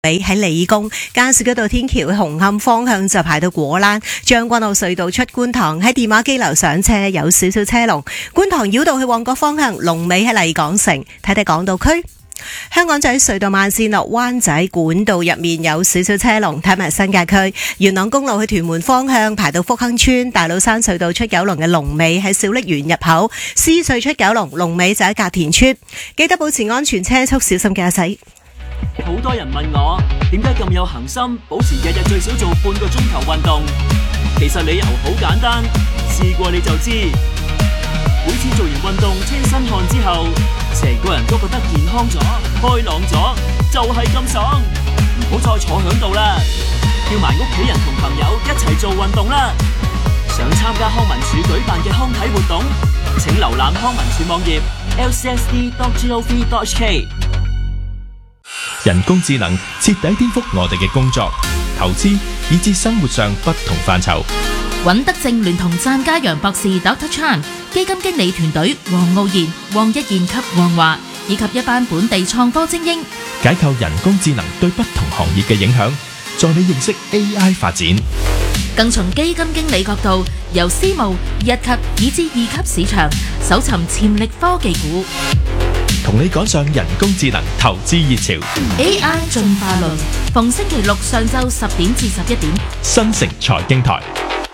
尾喺理工加士居道天橋紅磡方向就排到果欄，將軍澳隧道出觀塘喺電話機樓上車有少少車龍，觀塘繞道去旺角方向龍尾喺麗港城。睇睇港島區，香港仔隧道慢線落灣仔管道入面有少少車龍，睇埋新界區元朗公路去屯門方向排到福亨村，大老山隧道出九龍嘅龍尾喺小瀝源入口，獅隧出九龍龍尾就喺隔田村。記得保持安全車速，小心駕駛。 好多人問我點解咁有恒心，保持日日最少做半個鐘頭運動。其實理由好簡單，試過你就知。每次做完運動清身汗之後，成個人都覺得健康咗、開朗咗，就係咁爽。唔好再坐響度啦，叫埋屋企人同朋友一齊做運動啦。想參加康文署舉辦嘅康體活動，請瀏覽康文署網頁 lcsd.gov.hk。 人工智能徹底顛覆我哋嘅工作、投資以至生活上不同範疇。 尹德正聯同湛家楊博士 Dr. Chan 基金經理團隊黃傲然、黃一賢及黃華以及一班本地創科精英， 解構人工智能對不同行業嘅影響，助你認識 AI 發展。 更從基金經理角度，由私募、一級以至二級市場搜尋潛力科技股， 同你趕上人工智能投資熱潮。 AI 進化論，逢星期六上晝10點至11點， 新城財經台。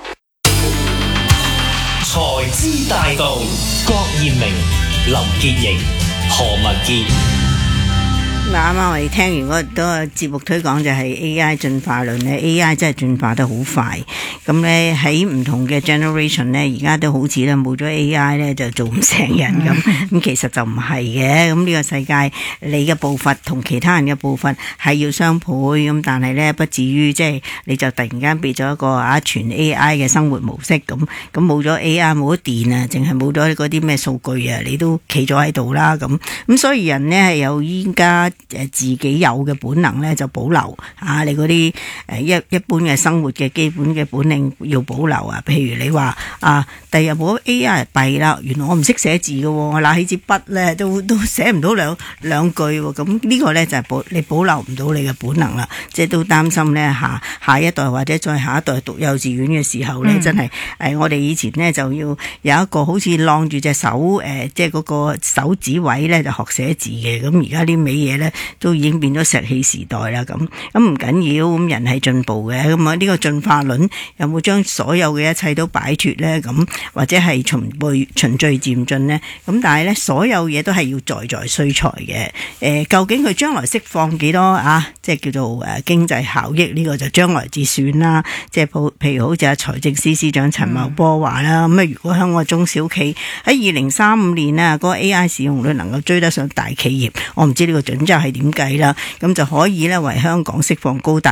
財資大道，郭艷明、林潔瑩、何文傑。 啱啱我哋聽完嗰個節目推廣就係 AI 進化論咧 ，AI 真係進化得好快。咁咧喺唔同嘅 generation 咧，而家都好似咧冇咗 AI 咧就做唔成人咁。咁其實就唔係嘅。咁呢個世界你嘅步伐同其他人嘅步伐係要相配。咁但係咧不至於即係你就突然間變咗一個全 AI 嘅生活模式咁。咁冇咗 AI 冇咗電啊，淨係冇咗嗰啲咩數據啊，你都企咗喺度啦咁。咁所以人咧係有依家自己有嘅本能咧就保留你嗰啲一般嘅生活嘅基本嘅本領要保留啊。譬如你話第日冇 AI 弊啦，原來我唔識寫字嘅，我拿起支筆咧都寫唔到兩句喎。咁呢個咧就係你保留唔到你嘅本能啦。即係都擔心咧下一代或者再下一代讀幼稚園嘅時候咧，真係我哋以前咧就要有一個好似晾住隻手即係嗰個手指位咧就學寫字嘅。咁而家啲美嘢咧都已經變咗石器時代啦，咁唔緊要，咁人係進步嘅。咁呢個進化論有冇將所有嘅一切都擺脫咧？咁或者係循序漸進咧？咁但係咧所有嘢都係要在需財嘅。究竟佢將來釋放幾多即係叫做經濟效益呢個就將來至算啦。即係譬如好似財政司司長陳茂波話啦，咁如果香港中小企喺2035年嗰個 AI 使用率能夠追得上大企業，我唔知呢個準則係點計啦，咁就可以咧為香港釋放高達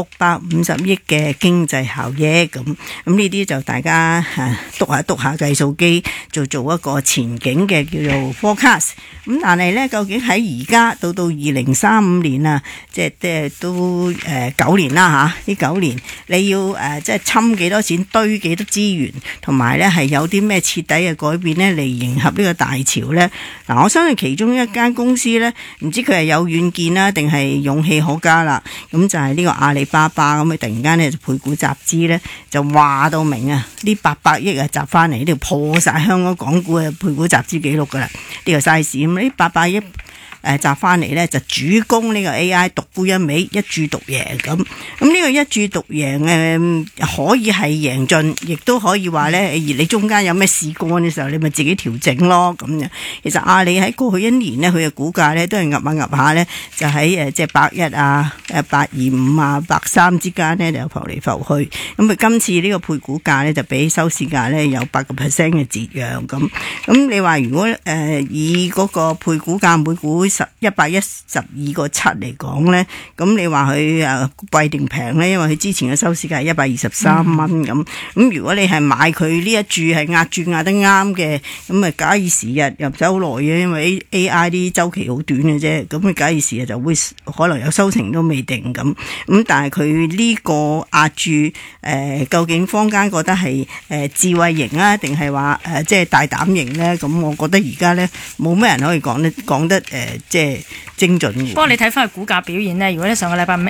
650億嘅經濟效益。咁呢啲就大家篤下計數機，做一個前景嘅叫做 forecast。咁但係咧，究竟喺而家到2035年啊，即係都9年啦呢9年你要即係侵幾多錢，堆幾多資源，同埋咧係有啲咩徹底嘅改變咧嚟迎合呢個大潮咧？嗱，我相信其中一間公司咧，唔知佢係有遠見啦，定係勇氣可嘉啦。咁就係呢個阿里巴巴，咁佢突然間咧就配股集資咧，就話到明呢800億集翻嚟，呢度破晒香港港股嘅配股集資記錄噶啦，呢個 size。咁呢800億集翻嚟咧就主攻呢個 AI， 獨沽一味，一注獨贏咁。呢個一注獨贏可以係贏盡，亦都可以話咧，而你中間有咩事幹嘅時候，你咪自己調整咯咁樣。其實阿里喺過去一年咧，佢嘅股價咧都係噏下咧，就喺即係110啊、125啊、130之間咧就浮嚟浮去。咁佢今次呢個配股價咧就比收市價咧有8% 嘅折讓咁。咁你話如果以嗰個配股價每股112.7嚟講咧，咁你話佢貴定平咧？因為佢之前嘅收市價係123蚊咁。咁如果你係買佢呢一注係壓住壓得啱嘅，咁啊假以時日入手好耐嘅，因為 AI 啲週期好短嘅啫。咁佢假以時日就會可能有收成都未未定咁。但係佢呢個壓住究竟坊間覺得係智慧型啊，定係話即係大膽型咧？咁我覺得而家咧冇咩人可以講得即係精準嘅。 不過你睇翻佢股價表現咧，如果你上個禮拜五